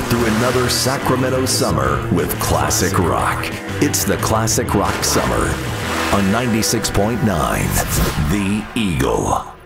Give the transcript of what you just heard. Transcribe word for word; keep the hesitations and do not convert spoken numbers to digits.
through another Sacramento summer with classic rock. It's the Classic Rock Summer on ninety-six point nine The Eagle.